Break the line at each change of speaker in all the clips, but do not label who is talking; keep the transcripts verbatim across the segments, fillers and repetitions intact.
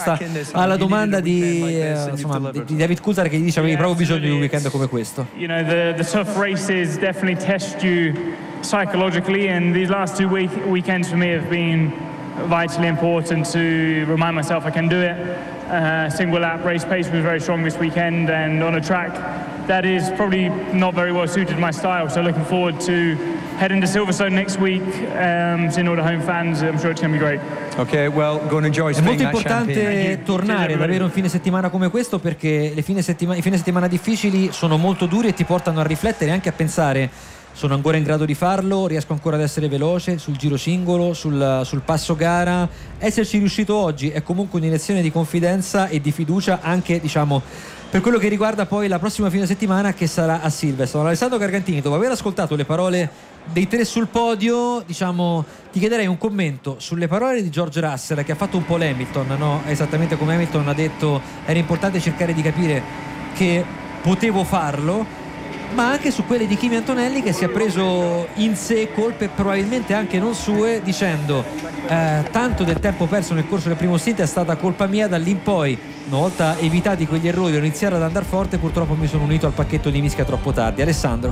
risposta alla domanda di, eh, insomma, di David Coulthard, che gli dice avevi proprio bisogno di un weekend come questo.
You know, the, the tough races definitely test you psychologically, and these last two week, weekends for me have been vitally important to remind myself I can do it. Uh, single lap race pace was very strong this weekend, and on a track that is probably not very well suited my style, so looking forward to heading to Silverstone next week, um, seeing all the home fans. I'm sure it's going to be great.
Okay, well, go and enjoy.
È molto importante tornare ad avere un fine settimana come questo, perché le fine settima- i fine settimana difficili sono molto duri e ti portano a riflettere e anche a pensare: sono ancora in grado di farlo, riesco ancora ad essere veloce sul giro singolo, sul, sul passo gara. Esserci riuscito oggi è comunque un'iniezione di confidenza e di fiducia, anche, diciamo, per quello che riguarda poi la prossima fine settimana, che sarà a Silverstone. Alessandro Gargantini, dopo aver ascoltato le parole dei tre sul podio, diciamo, ti chiederei un commento sulle parole di George Russell, che ha fatto un po' l'Hamilton, no? Esattamente come Hamilton ha detto, era importante cercare di capire che potevo farlo, ma anche su quelle di Kimi Antonelli, che si è preso in sé colpe probabilmente anche non sue, dicendo eh, tanto del tempo perso nel corso del primo stint è stata colpa mia, da lì in poi, una volta evitati quegli errori, devo iniziare ad andare forte, purtroppo mi sono unito al pacchetto di mischia troppo tardi. Alessandro?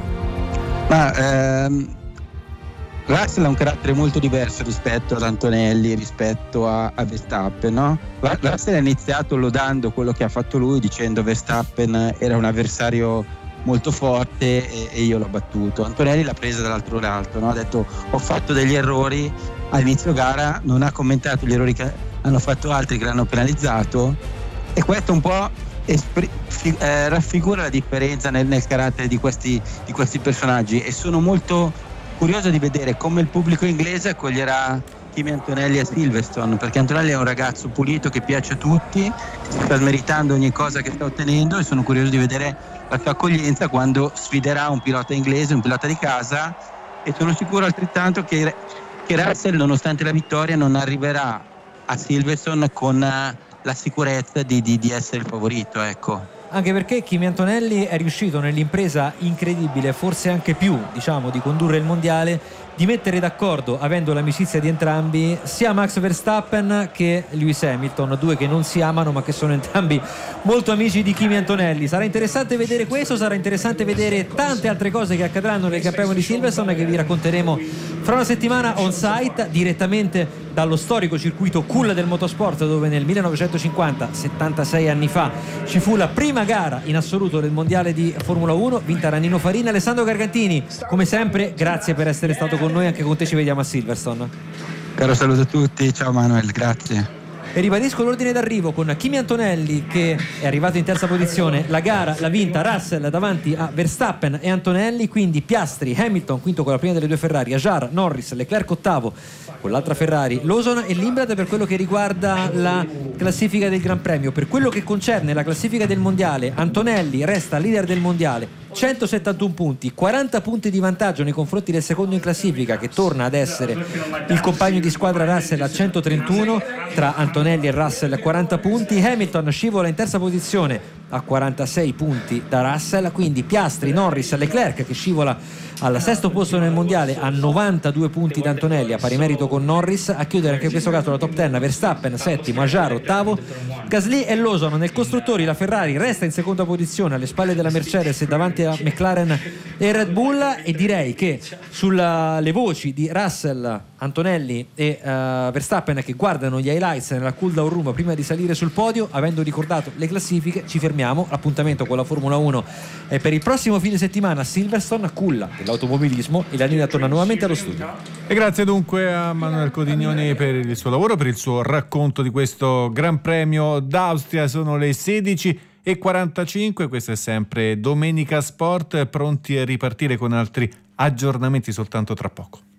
Ma ehm, Russell ha un carattere molto diverso rispetto ad Antonelli, rispetto a, a Verstappen, no? Russell ha iniziato lodando quello che ha fatto lui, dicendo Verstappen era un avversario molto forte e, e io l'ho battuto. Antonelli l'ha presa dall'altro lato, no? Ha detto ho fatto degli errori all'inizio gara, non ha commentato gli errori che hanno fatto altri che l'hanno penalizzato, e questo un po' espri- fi- eh, raffigura la differenza nel, nel carattere di questi, di questi personaggi, e sono molto curioso di vedere come il pubblico inglese accoglierà Kimi Antonelli a Silverstone, perché Antonelli è un ragazzo pulito che piace a tutti, sta smeritando ogni cosa che sta ottenendo, e sono curioso di vedere la sua accoglienza quando sfiderà un pilota inglese, un pilota di casa, e sono sicuro altrettanto che, che Russell, nonostante la vittoria, non arriverà a Silverstone con la sicurezza di, di, di essere il favorito, ecco.
Anche perché Kimi Antonelli è riuscito nell'impresa incredibile, forse anche più, diciamo, di condurre il mondiale, di mettere d'accordo, avendo l'amicizia di entrambi, sia Max Verstappen che Lewis Hamilton, due che non si amano ma che sono entrambi molto amici di Kimi Antonelli. Sarà interessante vedere questo, sarà interessante vedere tante altre cose che accadranno nel Gran Premio di Silverstone, che vi racconteremo fra una settimana on site, direttamente dallo storico circuito Cool del motorsport, dove nel millenovecentocinquanta, settantasei anni fa, ci fu la prima gara in assoluto del mondiale di Formula uno, vinta da Nino Farina. Alessandro Gargantini, come sempre, grazie per essere stato con noi, anche con te ci vediamo a Silverstone.
Caro saluto a tutti, ciao Manuel, grazie.
E ribadisco l'ordine d'arrivo con Kimi Antonelli, che è arrivato in terza posizione. La gara l'ha vinta Russell davanti a Verstappen e Antonelli, quindi Piastri, Hamilton quinto con la prima delle due Ferrari, Ajar, Norris, Leclerc ottavo con l'altra Ferrari, Lawson e Limbrad per quello che riguarda la classifica del Gran Premio. Per quello che concerne la classifica del mondiale, Antonelli resta leader del mondiale, centosettantuno punti, quaranta punti di vantaggio nei confronti del secondo in classifica, che torna ad essere il compagno di squadra Russell a centotrentuno. Tra Antonelli e Russell quaranta punti. Hamilton scivola in terza posizione a quarantasei punti da Russell, quindi Piastri, Norris, Leclerc, che scivola al sesto posto nel mondiale a novantadue punti da Antonelli, a pari merito con Norris. A chiudere anche in questo caso la top dieci, Verstappen settimo, Ajar ottavo, Gasly e Lawson. Nel costruttori la Ferrari resta in seconda posizione alle spalle della Mercedes e davanti a McLaren e Red Bull, e direi che sulle voci di Russell, Antonelli e uh, Verstappen, che guardano gli highlights nella cool down room prima di salire sul podio, avendo ricordato le classifiche, ci fermiamo. L'appuntamento con la Formula uno è per il prossimo fine settimana a Silverstone, a culla dell'automobilismo, e la linea torna nuovamente allo studio.
E grazie dunque a Manuel Codignoni per il suo lavoro, per il suo racconto di questo Gran Premio d'Austria. Sono le sedici e quarantacinque, questo è sempre Domenica Sport, pronti a ripartire con altri aggiornamenti soltanto tra poco.